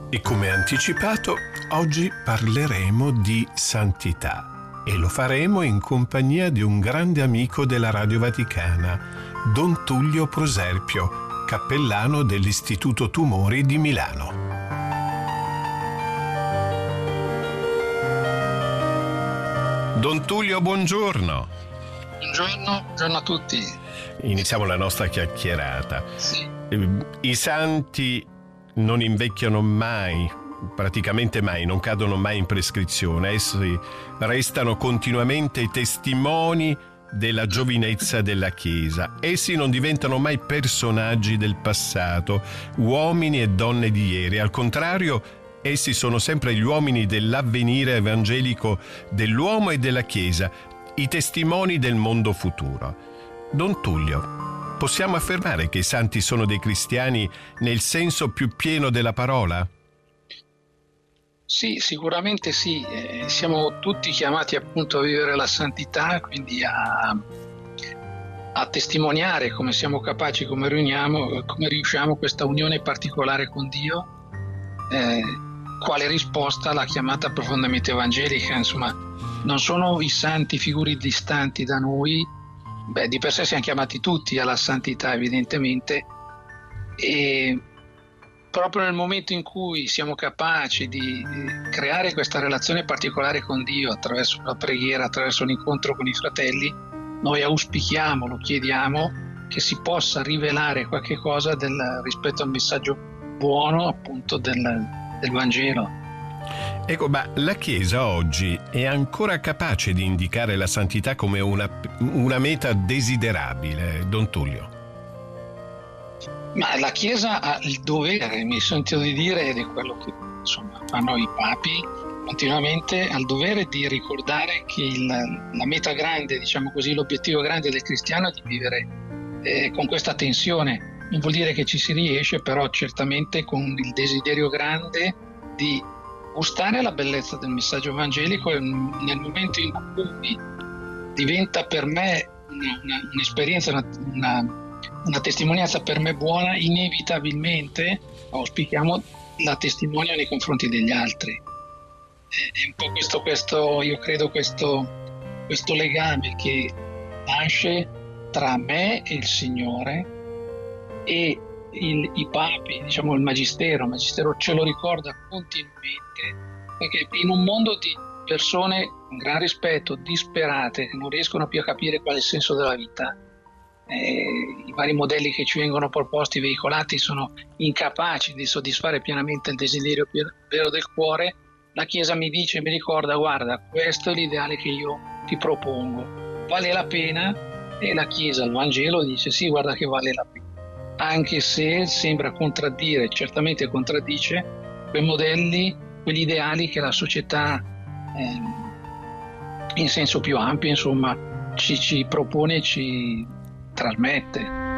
E come anticipato, oggi parleremo di santità e lo faremo in compagnia di un grande amico della Radio Vaticana, Don Tullio Proserpio, cappellano dell'Istituto Tumori di Milano. Don Tullio, buongiorno. Buongiorno a tutti. Iniziamo la nostra chiacchierata. Sì. I santi non invecchiano mai, praticamente mai, non cadono mai in prescrizione. Essi restano continuamente testimoni della giovinezza della Chiesa. Essi non diventano mai personaggi del passato, uomini e donne di ieri. Al contrario, essi sono sempre gli uomini dell'avvenire evangelico dell'uomo e della Chiesa, i testimoni del mondo futuro. Don Tullio, possiamo affermare che i santi sono dei cristiani nel senso più pieno della parola? Sì, sicuramente sì. Siamo tutti chiamati appunto a vivere la santità, quindi a testimoniare come siamo capaci, come riusciamo questa unione particolare con Dio, quale risposta alla chiamata profondamente evangelica. Insomma, non sono i santi figure distanti da noi. Di per sé siamo chiamati tutti alla santità, evidentemente, e proprio nel momento in cui siamo capaci di creare questa relazione particolare con Dio attraverso la preghiera, attraverso l'incontro con i fratelli, noi auspichiamo, lo chiediamo, che si possa rivelare qualche cosa rispetto al messaggio buono appunto del Vangelo. Ecco, ma la Chiesa oggi è ancora capace di indicare la santità come una meta desiderabile, Don Tullio? Ma la Chiesa ha il dovere, mi sento di dire, ed è quello che fanno i papi continuamente, ha il dovere di ricordare che la meta grande, diciamo così, l'obiettivo grande del cristiano è di vivere con questa tensione. Non vuol dire che ci si riesce, però certamente con il desiderio grande di gustare la bellezza del messaggio evangelico, e nel momento in cui diventa per me un'esperienza, una testimonianza per me buona, inevitabilmente auspichiamo la testimonio nei confronti degli altri. È un po' questo io credo questo legame che nasce tra me e il Signore, e i papi, diciamo il magistero ce lo ricorda continuamente, perché in un mondo di persone con gran rispetto, disperate, che non riescono più a capire qual è il senso della vita, i vari modelli che ci vengono proposti, veicolati, sono incapaci di soddisfare pienamente il desiderio vero del cuore. La Chiesa mi ricorda, guarda, questo è l'ideale che io ti propongo, vale la pena? E la Chiesa, il Vangelo dice sì, guarda che vale la pena, anche se sembra certamente contraddice quei modelli, quegli ideali che la società in senso più ampio, insomma, ci propone e ci trasmette.